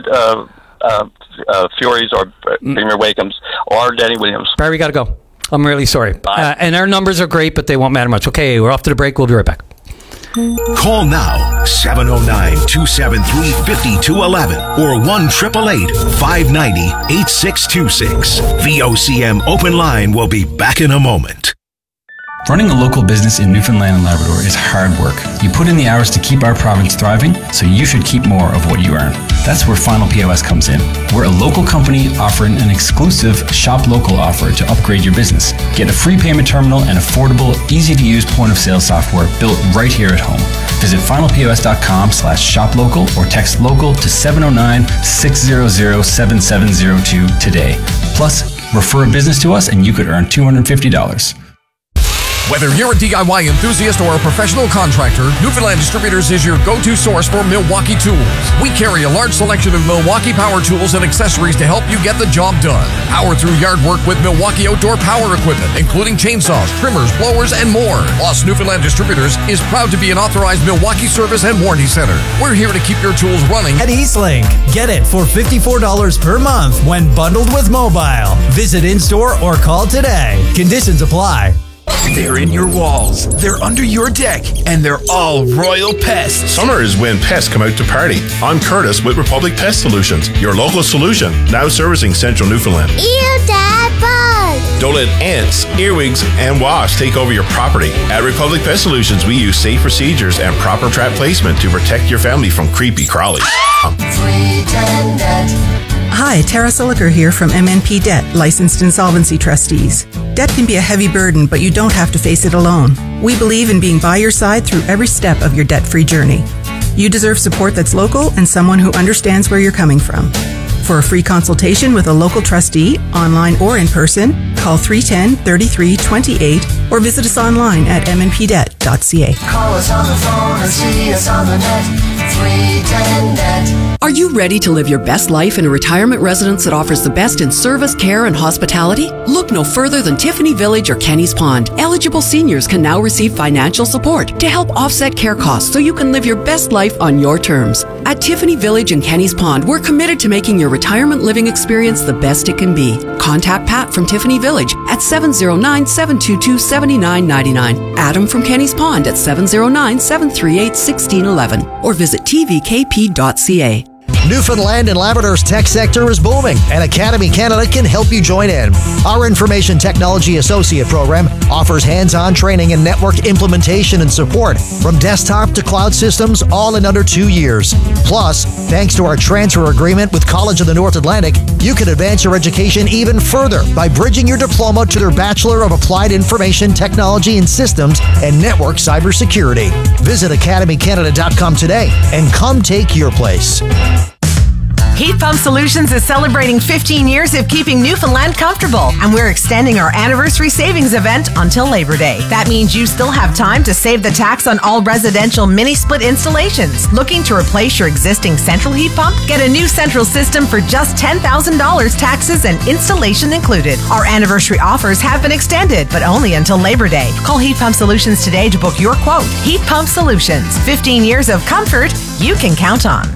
Furey's or Premier Wakeham's or Denny Williams. Barry, got to go. I'm really sorry. And our numbers are great, but they won't matter much. Okay, we're off to the break. We'll be right back. Call now, 709-273-5211 or 1-888-590-8626. VOCM Open Line will be back in a moment. Running a local business in Newfoundland and Labrador is hard work. You put in the hours to keep our province thriving, so you should keep more of what you earn. That's where Final POS comes in. We're a local company offering an exclusive Shop Local offer to upgrade your business. Get a free payment terminal and affordable, easy-to-use point-of-sale software built right here at home. Visit finalpos.com/shoplocal or text local to 709-600-7702 today. Plus, refer a business to us and you could earn $250. Whether you're a DIY enthusiast or a professional contractor, Newfoundland Distributors is your go-to source for Milwaukee tools. We carry a large selection of Milwaukee power tools and accessories to help you get the job done. Power through yard work with Milwaukee outdoor power equipment, including chainsaws, trimmers, blowers, and more. Plus, Newfoundland Distributors is proud to be an authorized Milwaukee service and warranty center. We're here to keep your tools running. At Eastlink, get it for $54 per month when bundled with mobile. Visit in-store or call today. Conditions apply. They're in your walls, they're under your deck, and they're all Royal Pests. Summer is when pests come out to party. I'm Curtis with Republic Pest Solutions, your local solution, now servicing central Newfoundland. Ew, Dad, bug! Don't let ants, earwigs, and wasps take over your property. At Republic Pest Solutions, we use safe procedures and proper trap placement to protect your family from creepy crawlies. Hi, Tara Siliker here from MNP Debt, licensed insolvency trustees. Debt can be a heavy burden, but you don't have to face it alone. We believe in being by your side through every step of your debt-free journey. You deserve support that's local and someone who understands where you're coming from. For a free consultation with a local trustee, online or in person, call 310-3328 or visit us online at mnpdebt.ca. Call us on the phone or see us on the net. 310-NET. Are you ready to live your best life in a retirement residence that offers the best in service, care, and hospitality? Look no further than Tiffany Village or Kenny's Pond. Eligible seniors can now receive financial support to help offset care costs so you can live your best life on your terms. At Tiffany Village and Kenny's Pond, we're committed to making your retirement living experience the best it can be. Contact Pat from Tiffany Village at 709-722-7999. Adam from Kenny's Pond at 709-738-1611 or visit tvkp.ca. Newfoundland and Labrador's tech sector is booming, and Academy Canada can help you join in. Our Information Technology Associate program offers hands-on training in network implementation and support from desktop to cloud systems, all in under 2 years. Plus, thanks to our transfer agreement with College of the North Atlantic, you can advance your education even further by bridging your diploma to their Bachelor of Applied Information Technology and Systems and Network Cybersecurity. Visit academycanada.com today and come take your place. Heat Pump Solutions is celebrating 15 years of keeping Newfoundland comfortable, and we're extending our anniversary savings event until Labor Day. That means you still have time to save the tax on all residential mini-split installations. Looking to replace your existing central heat pump? Get a new central system for just $10,000, taxes and installation included. Our anniversary offers have been extended, but only until Labor Day. Call Heat Pump Solutions today to book your quote. Heat Pump Solutions, 15 years of comfort you can count on.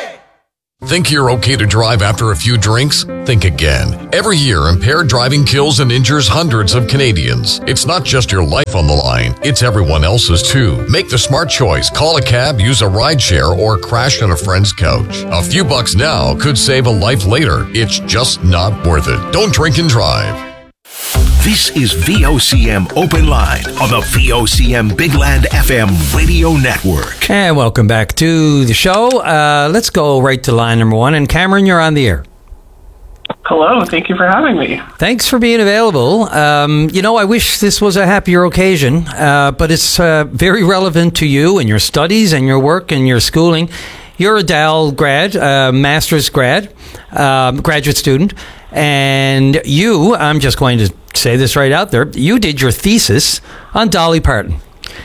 Think you're okay to drive after a few drinks? Think again. Every year, impaired driving kills and injures hundreds of Canadians. It's not just your life on the line, it's everyone else's too. Make the smart choice. Call a cab, use a rideshare, or crash on a friend's couch. A few bucks now could save a life later. It's just not worth it. Don't drink and drive. This is VOCM Open Line on the VOCM Big Land FM radio network. And welcome back to the show. Let's go right to line number one. And Cameron, you're on the air. Hello, thank you for having me. Thanks for being available. I wish this was a happier occasion, but it's very relevant to you and your studies and your work and your schooling. You're a DAL grad, master's grad, graduate student, and I'm just going to say this right out there, you did your thesis on Dolly Parton.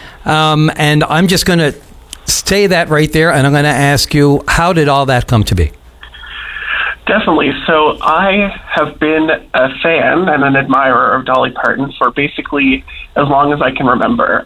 And I'm just going to say that right there, and I'm going to ask you, how did all that come to be? Definitely. So I have been a fan and an admirer of Dolly Parton for basically as long as I can remember.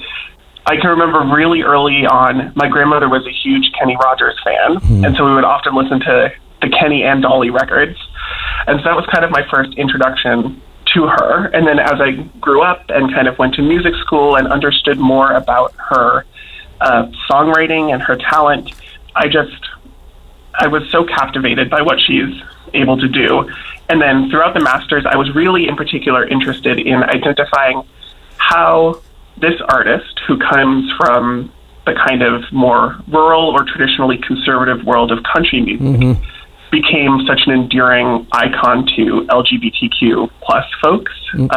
I can remember really early on, my grandmother was a huge Kenny Rogers fan, and so we would often listen to the Kenny and Dolly records. And so that was kind of my first introduction to her. And then as I grew up and kind of went to music school and understood more about her songwriting and her talent, I was so captivated by what she's able to do. And then throughout the Masters, I was really in particular interested in identifying how this artist, who comes from the kind of more rural or traditionally conservative world of country music, became such an enduring icon to LGBTQ plus folks. In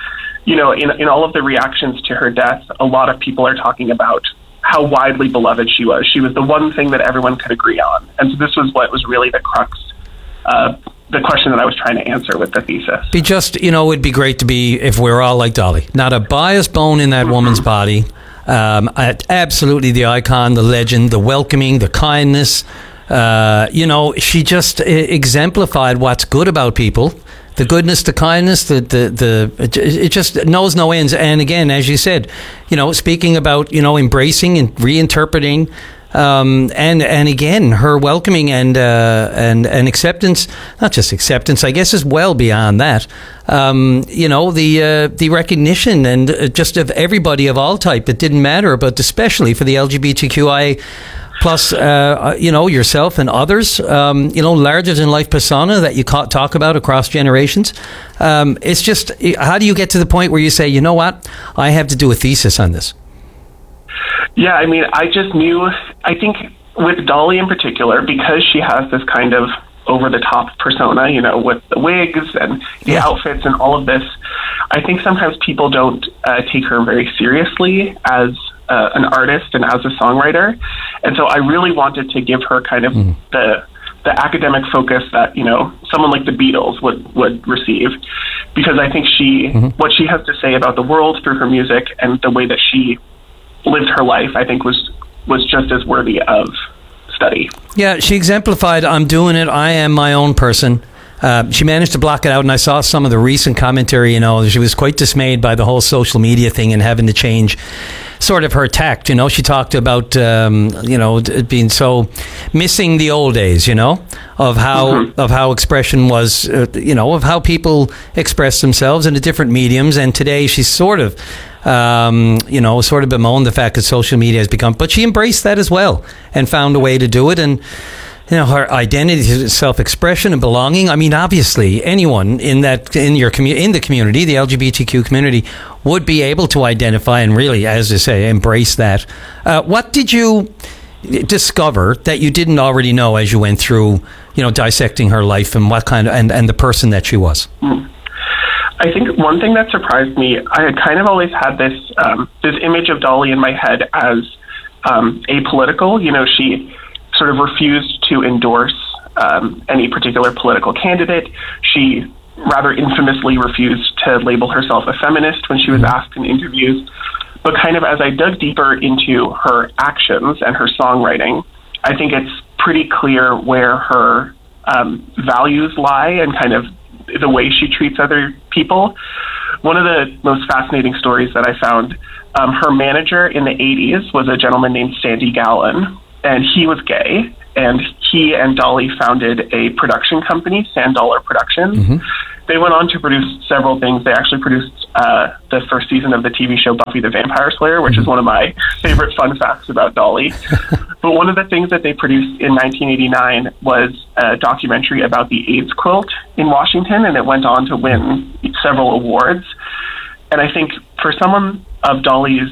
all of the reactions to her death, a lot of people are talking about how widely beloved she was. She was the one thing that everyone could agree on. And so this was what was really the crux, the question that I was trying to answer with the thesis. It'd be great to be, if we're all like Dolly, not a biased bone in that woman's body. Absolutely the icon, the legend, the welcoming, the kindness. She just exemplified what's good about people. The goodness, the kindness, it just knows no ends. And again, as you said, speaking about, embracing and reinterpreting, and again, her welcoming and acceptance, not just acceptance, I guess is well beyond that. The recognition and just of everybody of all type. It didn't matter, but especially for the LGBTQI plus, yourself and others, larger-than-life persona that you talk about across generations. It's just, how do you get to the point where you say, you know what, I have to do a thesis on this? Yeah, I just knew, I think with Dolly in particular, because she has this kind of over-the-top persona, with the wigs and the outfits and all of this, I think sometimes people don't take her very seriously as an artist and as a songwriter. And so I really wanted to give her kind of the academic focus that, someone like the Beatles would receive, because I think what she has to say about the world through her music and the way that she lived her life, I think was just as worthy of study. Yeah, she exemplified, I'm doing it, I am my own person. She managed to block it out, and I saw some of the recent commentary, she was quite dismayed by the whole social media thing and having to change sort of her tact, She talked about, being so missing the old days, of how expression was, of how people express themselves in the different mediums. And today she's sort of bemoaned the fact that social media has become, but she embraced that as well and found a way to do it. And her identity, self-expression, and belonging. I mean, obviously, anyone in the community, the LGBTQ community, would be able to identify and really, as I say, embrace that. What did you discover that you didn't already know as you went through, dissecting her life and what kind of and the person that she was? I think one thing that surprised me, I had kind of always had this image of Dolly in my head as apolitical. She sort of refused to endorse any particular political candidate. She rather infamously refused to label herself a feminist when she was asked in interviews. But kind of as I dug deeper into her actions and her songwriting, I think it's pretty clear where her values lie and kind of the way she treats other people. One of the most fascinating stories that I found, her manager in the 80s was a gentleman named Sandy Gallen, and he was gay, and he and Dolly founded a production company, Sand Dollar Productions. Mm-hmm. They went on to produce several things. They actually produced the first season of the TV show Buffy the Vampire Slayer, which is one of my favorite fun facts about Dolly. But one of the things that they produced in 1989 was a documentary about the AIDS quilt in Washington, and it went on to win several awards. And I think for someone of Dolly's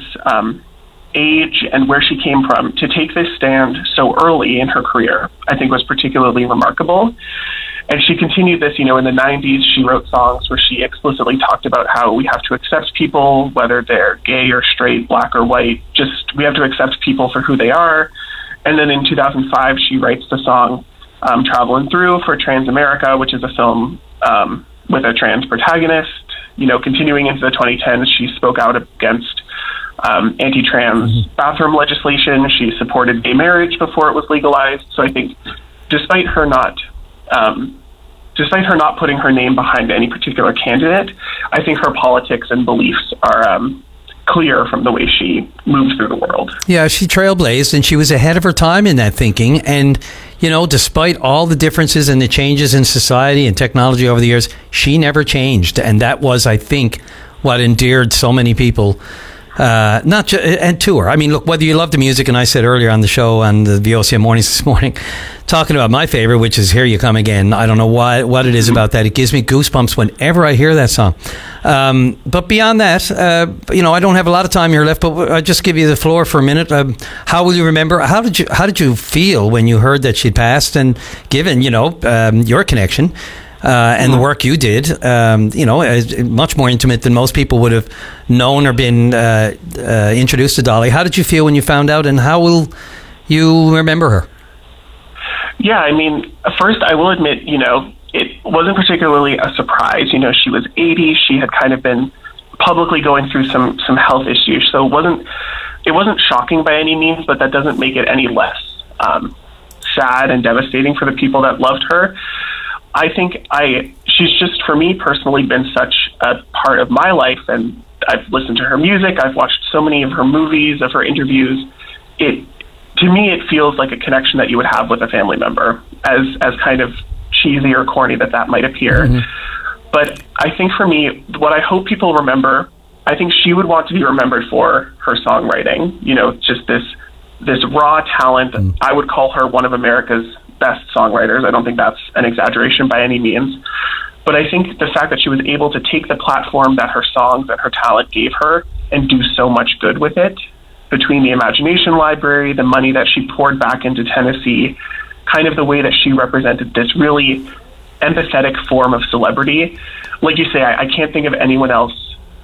age and where she came from, to take this stand so early in her career, I think was particularly remarkable. And she continued this, in the 90s, she wrote songs where she explicitly talked about how we have to accept people, whether they're gay or straight, black or white, just we have to accept people for who they are. And then in 2005, she writes the song Traveling Through for Trans America, which is a film with a trans protagonist. Continuing into the 2010s, she spoke out against anti-trans bathroom legislation. She supported gay marriage before it was legalized. So I think despite her not putting her name behind any particular candidate, I think her politics and beliefs are clear from the way she moved through the world. Yeah, she trailblazed, and she was ahead of her time in that thinking. And, despite all the differences and the changes in society and technology over the years, she never changed. And that was, I think, what endeared so many people and to her. I mean, look, whether you love the music, and I said earlier on the show on the VOCM mornings this morning, talking about my favorite, which is Here You Come Again. I don't know what it is about that. It gives me goosebumps whenever I hear that song. But beyond that, I don't have a lot of time here left, but I'll just give you the floor for a minute. How will you remember? How did you feel when you heard that she'd passed, and given, your connection and the work you did, much more intimate than most people would have known or been introduced to Dolly. How did you feel when you found out, and how will you remember her? Yeah, I mean, first I will admit, it wasn't particularly a surprise. She was 80. She had kind of been publicly going through some health issues, so it wasn't shocking by any means, but that doesn't make it any less sad and devastating for the people that loved her. I think she's just, for me personally, been such a part of my life, and I've listened to her music, I've watched so many of her movies, of her interviews. To me, it feels like a connection that you would have with a family member, as kind of cheesy or corny that might appear. Mm-hmm. But I think for me, what I hope people remember, I think she would want to be remembered for her songwriting, just this raw talent. Mm-hmm. I would call her one of America's best songwriters. I don't think that's an exaggeration by any means. But I think the fact that she was able to take the platform that her songs and her talent gave her and do so much good with it, between the Imagination Library, the money that she poured back into Tennessee, kind of the way that she represented this really empathetic form of celebrity. Like you say, I can't think of anyone else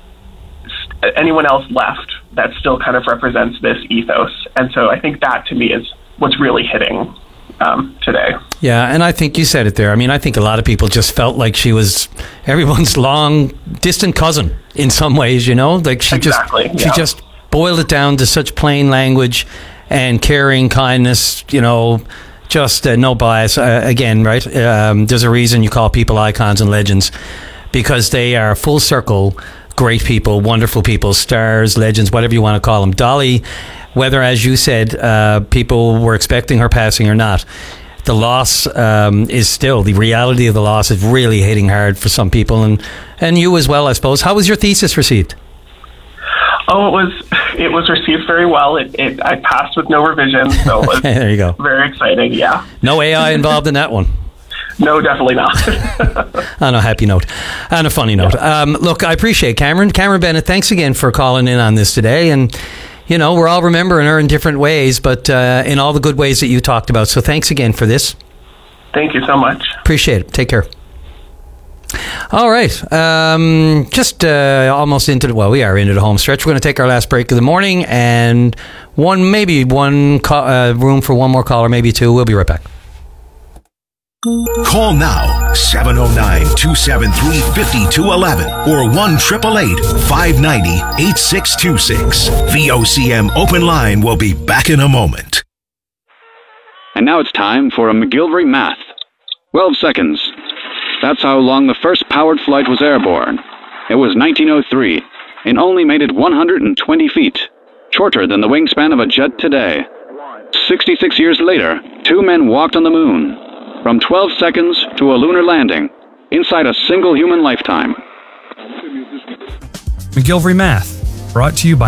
left that still kind of represents this ethos. And so I think that, to me, is what's really hitting today. Yeah, and I think you said it there. I mean, I think a lot of people just felt like she was everyone's long distant cousin in some ways, like she just boiled it down to such plain language and caring kindness, just no bias. Again, right? There's a reason you call people icons and legends, because they are full circle great people, wonderful people, stars, legends, whatever you want to call them. Dolly, whether, as you said, people were expecting her passing or not, the loss is still, the reality of the loss is really hitting hard for some people, and you as well, I suppose. How was your thesis received? Oh, it was received very well. I passed with no revision, so it was there you go. Very exciting, yeah. No AI involved in that one? No, definitely not. On a happy note. On a funny note. Look, I appreciate Cameron. Cameron Bennett, thanks again for calling in on this today. And, we're all remembering her in different ways, but in all the good ways that you talked about. So thanks again for this. Thank you so much. Appreciate it. Take care. All right. Just almost into we are into the home stretch. We're going to take our last break of the morning and maybe one room for one more caller, maybe two. We'll be right back. Call now, 709-273-5211 or 1-888-590-8626. VOCM Open Line will be back in a moment. And now it's time for a McGillivray Math. 12 seconds. That's how long the first powered flight was airborne. It was 1903 and only made it 120 feet, shorter than the wingspan of a jet today. 66 years later, 2 men walked on the moon. From 12 seconds to a lunar landing, inside a single human lifetime. McGillivray Math, brought to you by